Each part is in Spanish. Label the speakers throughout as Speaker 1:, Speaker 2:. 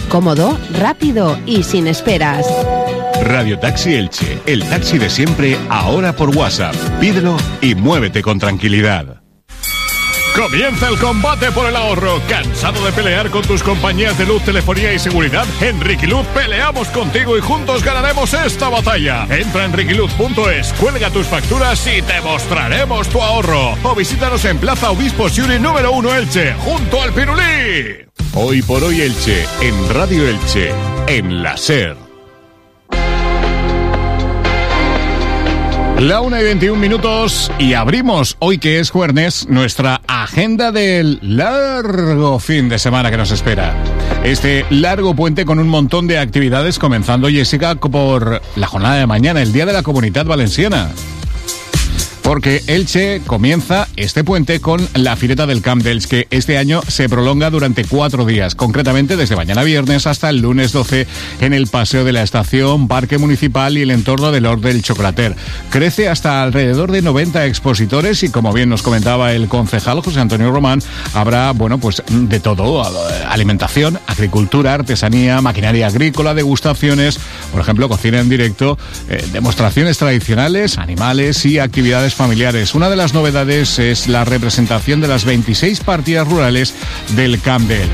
Speaker 1: Cómodo, rápido y sin esperas.
Speaker 2: Radio Taxi Elche, el taxi de siempre, ahora por WhatsApp. Pídelo y muévete con tranquilidad. Comienza el combate por el ahorro. ¿Cansado de pelear con tus compañías de luz, telefonía y seguridad? En Riquiluz peleamos contigo y juntos ganaremos esta batalla. Entra en riquiluz.es, cuelga tus facturas y te mostraremos tu ahorro. O visítanos en Plaza Obispo Siuri número 1 Elche, junto al Pirulí. Hoy por hoy Elche, en Radio Elche, en la SER. La 1:21 y abrimos, hoy que es jueves, nuestra agenda del largo fin de semana que nos espera. Este largo puente con un montón de actividades, comenzando, Jessica, por la jornada de mañana, el Día de la Comunitat Valenciana. Porque Elche comienza este puente con la Fireta del Camp d'Elx, que este año se prolonga durante 4 días, concretamente desde mañana viernes hasta el lunes 12 en el Paseo de la Estación, Parque Municipal y el entorno del Hort del Chocolater. Crece hasta alrededor de 90 expositores y, como bien nos comentaba el concejal José Antonio Román, habrá, pues de todo: alimentación, agricultura, artesanía, maquinaria agrícola, degustaciones, por ejemplo, cocina en directo, demostraciones tradicionales, animales y actividades familiares. Una de las novedades es la representación de las 26 partidas rurales del Camp d'Elx.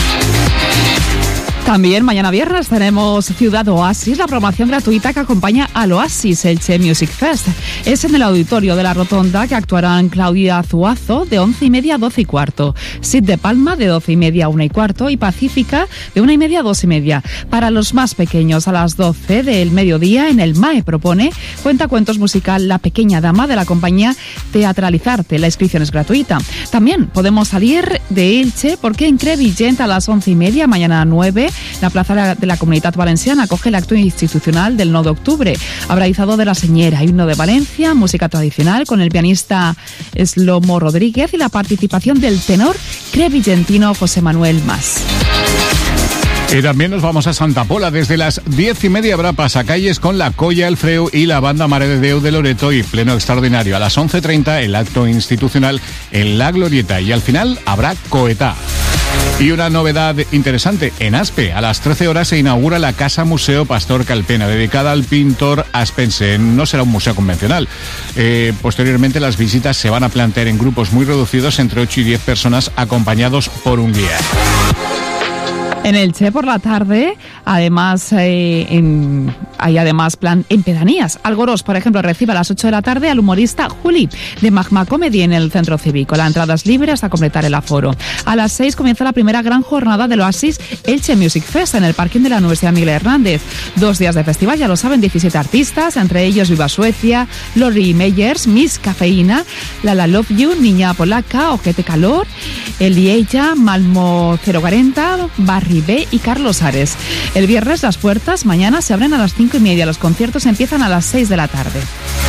Speaker 3: También mañana viernes tenemos Ciudad Oasis, la programación gratuita que acompaña al Oasis Elche Music Fest. Es en el auditorio de la Rotonda que actuarán Claudia Zuazo de 11:30 a 12:15, Sid de Palma de 12:30 a 1:15 y Pacífica de 1:30 a 2:30. Para los más pequeños, a las 12 del mediodía en el MAE propone cuentacuentos musical La Pequeña Dama de la compañía Teatralizarte. La inscripción es gratuita. También podemos salir de Elche porque en Crevillent a las 11:30, mañana 9, la Plaza de la Comunitat Valenciana acoge el acto institucional del 9 de octubre. Habrá izado de la Señera, himno de Valencia, música tradicional con el pianista Slomo Rodríguez y la participación del tenor crevillentino José Manuel Mas.
Speaker 2: Y también nos vamos a Santa Pola. Desde las 10:30 habrá pasacalles con la Colla, el Freu y la Banda Mare de Déu de Loreto y pleno extraordinario. A las 11:30 el acto institucional en la Glorieta y al final habrá coetá. Y una novedad interesante, en Aspe, a las 13 horas se inaugura la Casa Museo Pastor Calpena, dedicada al pintor aspense. No será un museo convencional. Posteriormente las visitas se van a plantear en grupos muy reducidos, entre 8 y 10 personas, acompañados por un guía.
Speaker 3: En Elche por la tarde, además, hay plan en pedanías. Algorós, por ejemplo, recibe a las 8 de la tarde al humorista Juli de Magma Comedy en el Centro Cívico. La entrada es libre hasta completar el aforo. A las 6 comienza la primera gran jornada del Oasis Elche Music Fest en el parking de la Universidad Miguel Hernández. 2 días de festival, ya lo saben, 17 artistas, entre ellos Viva Suecia, Lori Meyers, Miss Cafeína, Lala Love You, Niña Polaca, Ojete Calor, Elieja, Malmo 040, Barry B y Carlos Ares. El viernes las puertas mañana se abren a las 5:30. Los conciertos empiezan a las 6 de la tarde.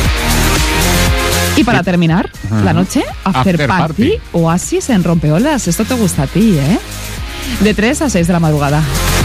Speaker 3: Y para terminar la noche, After Party, Oasis en Rompeolas. Esto te gusta a ti, ¿eh? De 3 a 6 de la madrugada.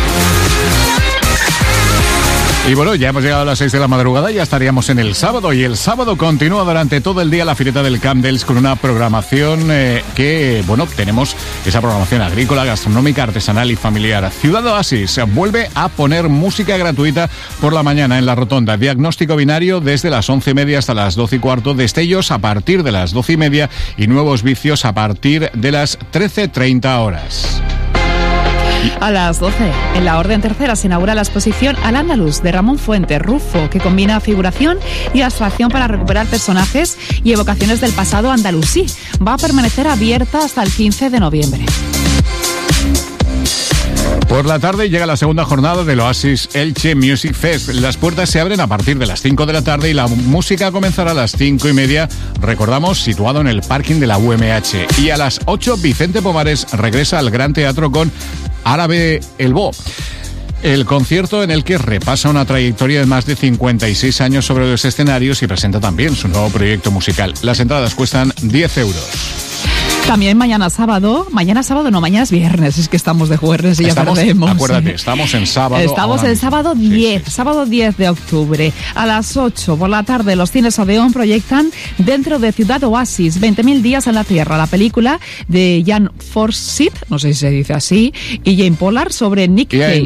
Speaker 2: Y bueno, ya hemos llegado a las 6 de la madrugada, ya estaríamos en el sábado. Y el sábado continúa durante todo el día la Fireta del Camp d'Elx con una programación tenemos esa programación agrícola, gastronómica, artesanal y familiar. Ciudad Oasis vuelve a poner música gratuita por la mañana en la Rotonda. Diagnóstico binario desde las 11:30 hasta las 12:15. Destellos a partir de las 12:30 y nuevos vicios a partir de las 13:30 horas.
Speaker 3: A las 12, en la Orden Tercera, se inaugura la exposición Al Andaluz de Ramón Fuentes Rufo, que combina figuración y abstracción para recuperar personajes y evocaciones del pasado andalusí. Va a permanecer abierta hasta el 15 de noviembre.
Speaker 2: Por la tarde llega la segunda jornada del Oasis Elche Music Fest. Las puertas se abren a partir de las 5 de la tarde y la música comenzará a las 5:30. Recordamos, situado en el parking de la UMH. Y a las 8, Vicente Pomares regresa al Gran Teatro con Árabe El Bo. El concierto en el que repasa una trayectoria de más de 56 años sobre los escenarios y presenta también su nuevo proyecto musical. Las entradas cuestan 10 euros.
Speaker 3: También mañana es viernes, es que estamos de jueves y ya perdemos.
Speaker 2: Acuérdate, estamos en sábado.
Speaker 3: Estamos en sábado 10, sí. Sábado 10 de octubre. A las 8 por la tarde, los cines Odeón proyectan dentro de Ciudad Oasis, 20.000 días en la Tierra, la película de Jan Forsyth, no sé si se dice así, y Jane Pollard sobre Nick Cave.